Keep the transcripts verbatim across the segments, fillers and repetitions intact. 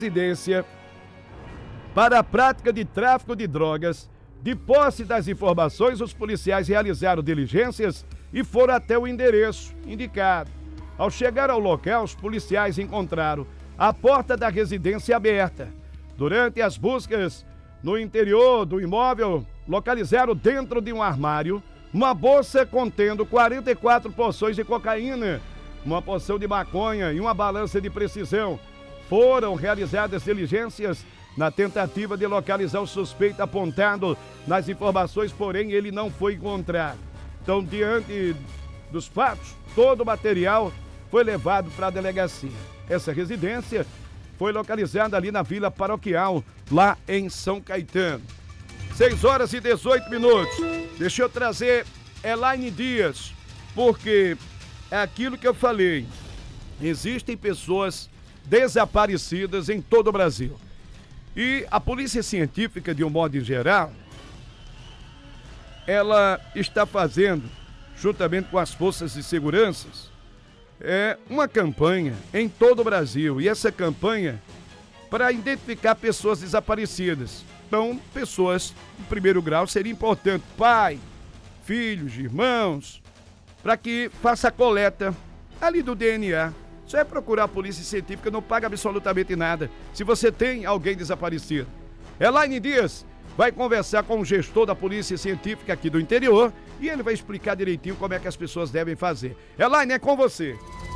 residência para a prática de tráfico de drogas. De posse das informações, os policiais realizaram diligências e foram até o endereço indicado. Ao chegar ao local, os policiais encontraram a porta da residência aberta. Durante as buscas no interior do imóvel, localizaram dentro de um armário uma bolsa contendo quarenta e quatro porções de cocaína, uma porção de maconha e uma balança de precisão. Foram realizadas diligências na tentativa de localizar o suspeito apontado nas informações, porém ele não foi encontrado. Então, diante dos fatos, todo o material foi levado para a delegacia. Essa residência foi localizada ali na Vila Paroquial, lá em São Caetano. seis horas e dezoito minutos. Deixa eu trazer Elaine Dias, porque é aquilo que eu falei. Existem pessoas desaparecidas em todo o Brasil. E a polícia científica, de um modo geral, ela está fazendo, juntamente com as forças de segurança, é uma campanha em todo o Brasil. E essa campanha para identificar pessoas desaparecidas. Então, pessoas de primeiro grau seria importante, pai, filhos, irmãos, para que faça a coleta ali do D N A. Só é procurar a polícia científica, não paga absolutamente nada se você tem alguém desaparecido. Elaine Dias vai conversar com o gestor da polícia científica aqui do interior e ele vai explicar direitinho como é que as pessoas devem fazer. Elaine, é com você.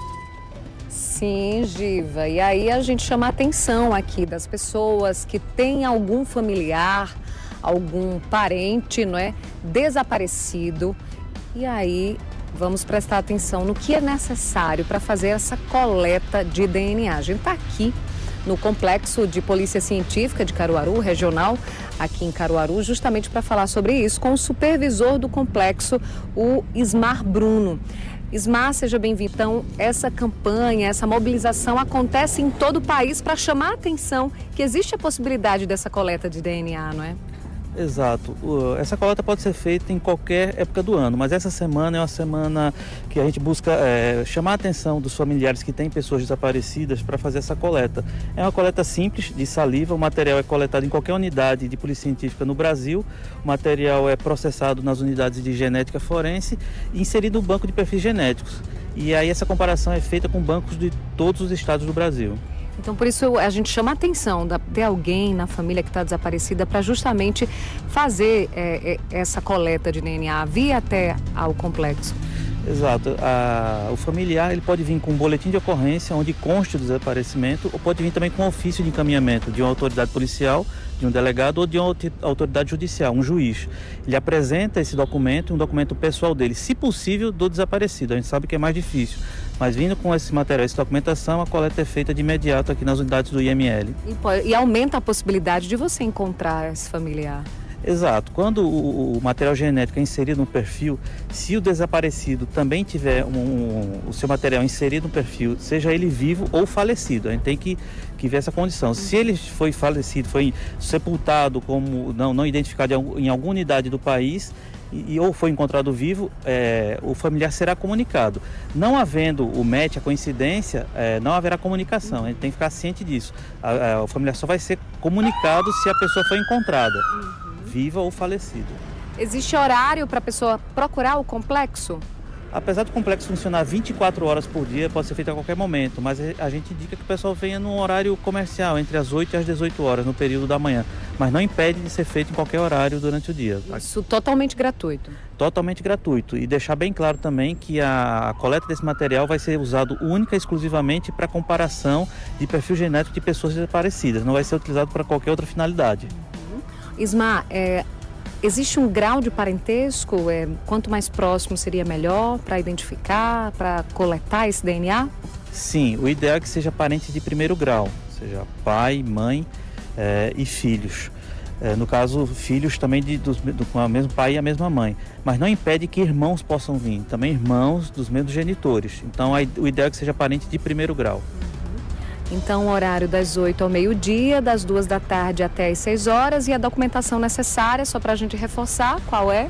Sim, Giva. E aí a gente chama a atenção aqui das pessoas que têm algum familiar, algum parente, não é, desaparecido. E aí vamos prestar atenção no que é necessário para fazer essa coleta de D N A. A gente está aqui no Complexo de Polícia Científica de Caruaru, regional, aqui em Caruaru, justamente para falar sobre isso com o supervisor do complexo, o Ismar Bruno. Ismar, seja bem-vindo. Então, essa campanha, essa mobilização acontece em todo o país para chamar a atenção que existe a possibilidade dessa coleta de D N A, não é? Exato. Essa coleta pode ser feita em qualquer época do ano, mas essa semana é uma semana que a gente busca é, chamar a atenção dos familiares que têm pessoas desaparecidas para fazer essa coleta. É uma coleta simples, de saliva, o material é coletado em qualquer unidade de polícia científica no Brasil, o material é processado nas unidades de genética forense e inserido no banco de perfis genéticos. E aí essa comparação é feita com bancos de todos os estados do Brasil. Então, por isso, a gente chama a atenção de ter alguém na família que está desaparecida para justamente fazer é, é, essa coleta de D N A, vir até ao complexo. Exato. A, o familiar ele pode vir com um boletim de ocorrência onde conste o desaparecimento ou pode vir também com um ofício de encaminhamento de uma autoridade policial, de um delegado ou de uma autoridade judicial, um juiz. Ele apresenta esse documento, um documento pessoal dele, se possível, do desaparecido. A gente sabe que é mais difícil, mas vindo com esse material, essa documentação, a coleta é feita de imediato aqui nas unidades do I M L. E, pode, e aumenta a possibilidade de você encontrar esse familiar. Exato. Quando o, o material genético é inserido no perfil, se o desaparecido também tiver um, um, o seu material inserido no perfil, seja ele vivo ou falecido, a gente tem que, que ver essa condição. Se ele foi falecido, foi sepultado como não, não identificado em alguma unidade do país, e, ou foi encontrado vivo, é, o familiar será comunicado. Não havendo o match, a coincidência, é, não haverá comunicação, a gente tem que ficar ciente disso. A, a, o familiar só vai ser comunicado se a pessoa foi encontrada, viva ou falecida. Existe horário para a pessoa procurar o complexo? Apesar do complexo funcionar vinte e quatro horas por dia, pode ser feito a qualquer momento, mas a gente indica que o pessoal venha num horário comercial, entre as oito e as dezoito horas, no período da manhã. Mas não impede de ser feito em qualquer horário durante o dia. Isso totalmente gratuito? Totalmente gratuito. E deixar bem claro também que a coleta desse material vai ser usado única e exclusivamente para comparação de perfil genético de pessoas desaparecidas. Não vai ser utilizado para qualquer outra finalidade. Uhum. Ismar, é... existe um grau de parentesco? É, quanto mais próximo seria melhor para identificar, para coletar esse D N A? Sim, o ideal é que seja parente de primeiro grau, ou seja, pai, mãe é, e filhos. É, no caso, filhos também de, dos, do, com o mesmo pai e a mesma mãe. Mas não impede que irmãos possam vir, também irmãos dos mesmos genitores. Então, a, o ideal é que seja parente de primeiro grau. Então, o horário das oito ao meio-dia, das duas da tarde até as seis horas, e a documentação necessária, só para a gente reforçar, qual é?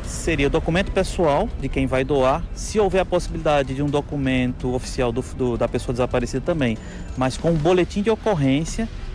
seria o documento pessoal de quem vai doar, se houver a possibilidade de um documento oficial do, do, da pessoa desaparecida também, mas com um boletim de ocorrência